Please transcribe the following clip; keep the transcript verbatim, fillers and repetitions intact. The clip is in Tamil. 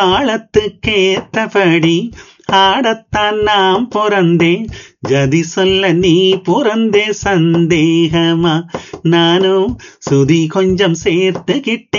ஆழத்துக்கேத்தபடி ஆடத்தான் நாம் பிறந்தேன். ஜதி சொல்ல நீ பிறந்தே சந்தேகமா? நானும் சுதி கொஞ்சம் சேர்த்துக்கிட்டேன்.